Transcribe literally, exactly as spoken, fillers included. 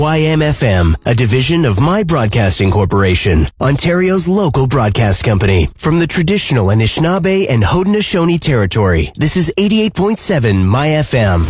Y M F M, a division of My Broadcasting Corporation, Ontario's local broadcast company. From the traditional Anishinaabe and Haudenosaunee territory, this is eighty-eight point seven My F M.